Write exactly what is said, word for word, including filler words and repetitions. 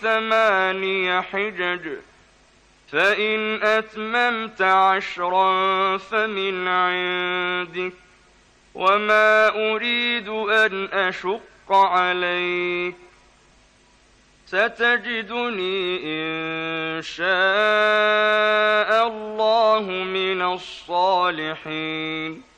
ثماني حجج، فإن أتممت عشرا فمن عندك، وما أريد أن أشق عليك، ستجدني إن شاء الله من الصالحين.